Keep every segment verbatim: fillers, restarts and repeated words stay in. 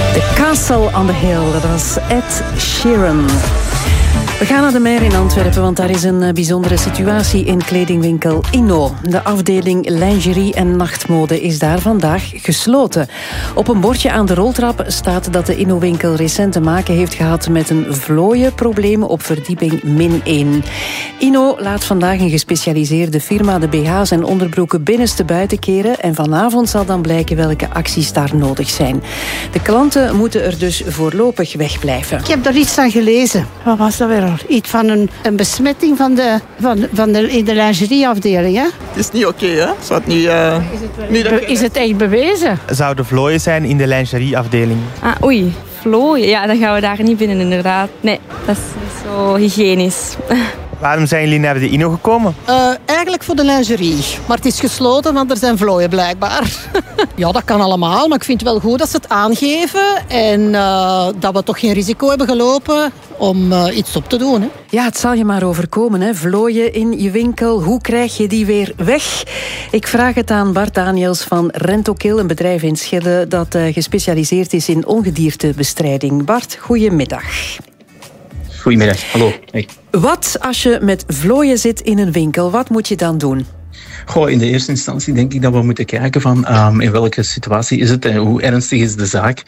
The Castle on the Hill, dat was Ed Sheeran. We gaan naar de Meer in Antwerpen, want daar is een bijzondere situatie in kledingwinkel Inno. De afdeling lingerie en nachtmode is daar vandaag gesloten. Op een bordje aan de roltrap staat dat de Inno-winkel recent te maken heeft gehad met een vlooienprobleem op verdieping min één. Inno laat vandaag een gespecialiseerde firma de B H's en onderbroeken binnenste buiten keren en vanavond zal dan blijken welke acties daar nodig zijn. De klanten moeten er dus voorlopig wegblijven. Ik heb daar iets aan gelezen. Wat was dat weer? Iets van een, een besmetting van de, van, van de, in de lingerieafdeling. Hè? Het is niet oké, okay, hè? Zou het niet, uh, is, het wel, niet be, is het echt bewezen? Zouden vlooien zijn in de lingerieafdeling? Ah, oei, vlooien. Ja, dan gaan we daar niet binnen, inderdaad. Nee, dat is niet zo hygiënisch. Waarom zijn jullie naar de Inno gekomen? Uh, eigenlijk voor de lingerie. Maar het is gesloten, want er zijn vlooien blijkbaar. Ja, dat kan allemaal. Maar ik vind het wel goed dat ze het aangeven. En uh, dat we toch geen risico hebben gelopen om uh, iets op te doen. Hè. Ja, het zal je maar overkomen, hè. Vlooien in je winkel. Hoe krijg je die weer weg? Ik vraag het aan Bart Daniels van Rentokil, een bedrijf in Schelde dat uh, gespecialiseerd is in ongediertebestrijding. Bart, goedemiddag. Goedemiddag, hallo. Hey. Wat als je met vlooien zit in een winkel? Wat moet je dan doen? Goh, in de eerste instantie denk ik dat we moeten kijken van um, in welke situatie is het en hoe ernstig is de zaak.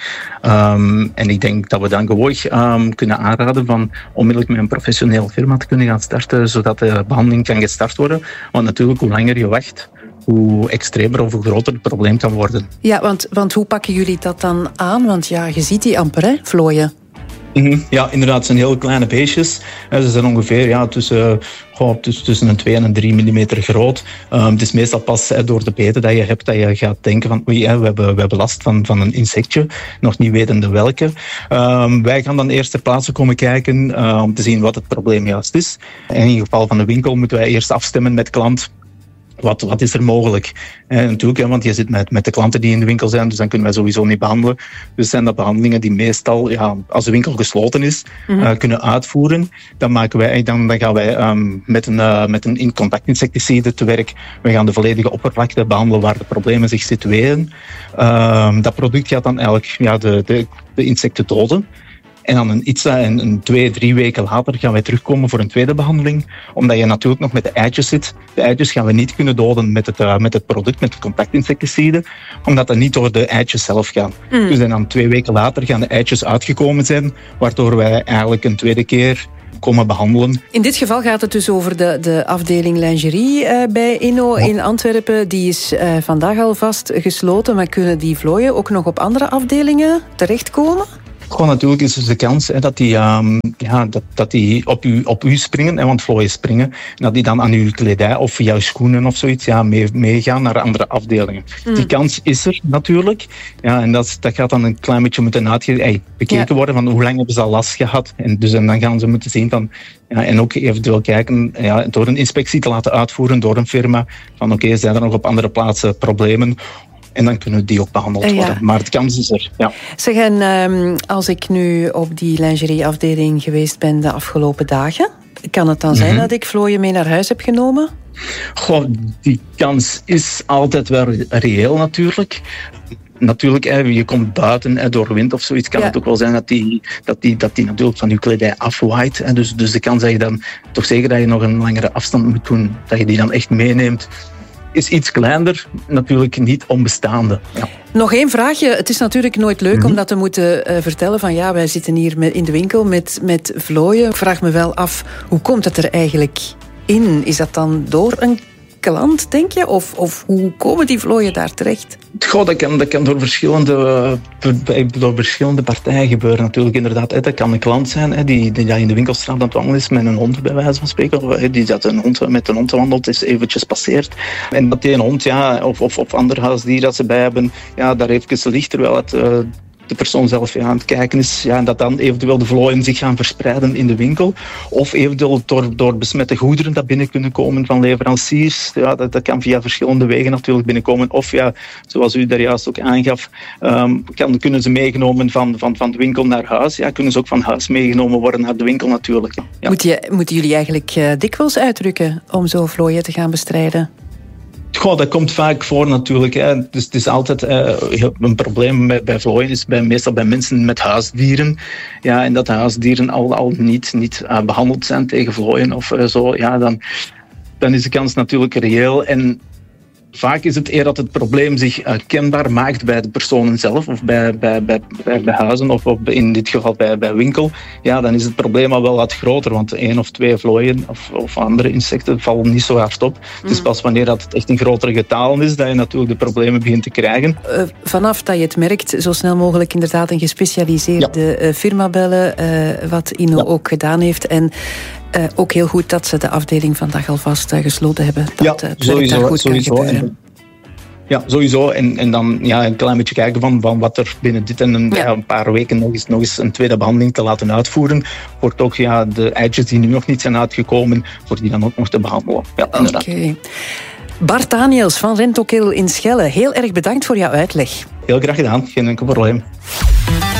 Um, en ik denk dat we dan gewoon um, kunnen aanraden van onmiddellijk met een professioneel firma te kunnen gaan starten, zodat de behandeling kan gestart worden. Want natuurlijk, hoe langer je wacht, hoe extremer of hoe groter het probleem kan worden. Ja, want, want hoe pakken jullie dat dan aan? Want ja, je ziet die amper, hè, vlooien. Mm-hmm. Ja, inderdaad, het zijn heel kleine beestjes. Ze zijn ongeveer ja, tussen, oh, tussen een twee en een drie millimeter groot. Um, het is meestal pas he, door de beten dat je hebt dat je gaat denken van oei, he, we, hebben, we hebben last van, van een insectje, nog niet wetende welke. Um, wij gaan dan eerst ter plaatse komen kijken uh, om te zien wat het probleem juist is. En in het geval van de winkel moeten wij eerst afstemmen met klant. Wat, wat is er mogelijk? En natuurlijk, hè, want je zit met, met de klanten die in de winkel zijn, dus dan kunnen wij sowieso niet behandelen. Dus zijn dat behandelingen die meestal, ja, als de winkel gesloten is, mm-hmm. uh, kunnen uitvoeren. Dan, maken wij, dan, dan gaan wij um, met een, uh, met een in-contact insecticide te werk. We gaan de volledige oppervlakte behandelen waar de problemen zich situeren. Uh, dat product gaat dan eigenlijk ja, de, de, de insecten doden. En dan een, iets, een, een twee, drie weken later gaan wij terugkomen voor een tweede behandeling. Omdat je natuurlijk nog met de eitjes zit. De eitjes gaan we niet kunnen doden met het, uh, met het product, met het contactinsecticide. Omdat dat niet door de eitjes zelf gaat. Mm. Dus en dan twee weken later gaan de eitjes uitgekomen zijn. Waardoor wij eigenlijk een tweede keer komen behandelen. In dit geval gaat het dus over de, de afdeling lingerie uh, bij Inno in Antwerpen. Die is uh, vandaag al vast gesloten. Maar kunnen die vlooien ook nog op andere afdelingen terechtkomen? Gewoon natuurlijk is er de kans hè, dat die, um, ja, dat, dat die op, u, op u springen, hè, want vlooien springen, en dat die dan aan uw kledij of jouw schoenen of zoiets ja, mee, meegaan naar andere afdelingen. Mm. Die kans is er natuurlijk. Ja, en dat, dat gaat dan een klein beetje moeten uitge- hey, bekeken ja. worden van hoe lang hebben ze al last gehad. En, dus, en dan gaan ze moeten zien van, ja, en ook eventueel kijken, ja, door een inspectie te laten uitvoeren door een firma, van oké, okay, zijn er nog op andere plaatsen problemen? En dan kunnen die ook behandeld ja. worden. Maar de kans is er, ja. Zeg, en um, als ik nu op die lingerieafdeling geweest ben de afgelopen dagen, kan het dan zijn mm-hmm. dat ik vlooien mee naar huis heb genomen? Goh, die kans is altijd wel reëel natuurlijk. Natuurlijk, je komt buiten door wind of zoiets, kan ja. het ook wel zijn dat die, dat die, dat die natuurlijk van je kledij afwaait. Dus, dus de kans dat je dan toch zeker dat je nog een langere afstand moet doen, dat je die dan echt meeneemt, is iets kleiner, natuurlijk niet onbestaande. Ja. Nog één vraagje. Het is natuurlijk nooit leuk mm-hmm. om dat te moeten uh, vertellen van ja, wij zitten hier met, in de winkel met, met vlooien. Ik vraag me wel af, hoe komt het er eigenlijk in? Is dat dan door een klant, denk je? Of, of hoe komen die vlooien daar terecht? Goh, dat kan, dat kan door, verschillende, door verschillende partijen gebeuren natuurlijk inderdaad. Dat kan een klant zijn die, die in de winkelstraat aan het wandelen is met een hond bij wijze van spreken. Die dat een hond met een hond wandelt, is eventjes passeert. En dat die een hond ja, of, of, of ander huisdier dat ze bij hebben, ja, daar even ligt terwijl het uh, de persoon zelf ja, aan het kijken is. Ja, en dat dan eventueel de vlooien zich gaan verspreiden in de winkel. Of eventueel door, door besmette goederen dat binnen kunnen komen van leveranciers. Ja, dat, dat kan via verschillende wegen natuurlijk binnenkomen. Of ja, zoals u daar juist ook aangaf, um, kan, kunnen ze meegenomen van, van, van de winkel naar huis. Ja, kunnen ze ook van huis meegenomen worden naar de winkel natuurlijk. Ja. Moet je, moeten jullie eigenlijk uh, dikwijls uitrukken om zo vlooien te gaan bestrijden? Goh, dat komt vaak voor natuurlijk. Hè. Dus het is altijd uh, een probleem bij, bij vlooien, is bij, meestal bij mensen met huisdieren. Ja, en dat de huisdieren al, al niet, niet uh, behandeld zijn tegen vlooien of uh, zo. Ja, dan, dan is de kans natuurlijk reëel. En vaak is het eer dat het probleem zich uh, kenbaar maakt bij de personen zelf of bij, bij, bij, bij, bij huizen of, of in dit geval bij, bij winkel. Ja, dan is het probleem al wel wat groter, want één of twee vlooien of, of andere insecten vallen niet zo hard op. Mm. Het is pas wanneer dat het echt in grotere getalen is dat je natuurlijk de problemen begint te krijgen. Uh, vanaf dat je het merkt, zo snel mogelijk inderdaad een gespecialiseerde ja. uh, firma bellen, uh, wat Ino ja. ook gedaan heeft. En Uh, ook heel goed dat ze de afdeling vandaag alvast uh, gesloten hebben. Dat ja, uh, het sowieso, daar goed sowieso. kan gebeuren. En, ja, sowieso. En, en dan ja, een klein beetje kijken van, van wat er binnen dit en een, ja. Ja, een paar weken nog eens, nog eens een tweede behandeling te laten uitvoeren. Voor toch ja, de eitjes die nu nog niet zijn uitgekomen, voor die dan ook nog te behandelen. Ja, Oké. Okay. Bart Daniels van Rentokil in Schelle, heel erg bedankt voor jouw uitleg. Heel graag gedaan, geen enkel probleem.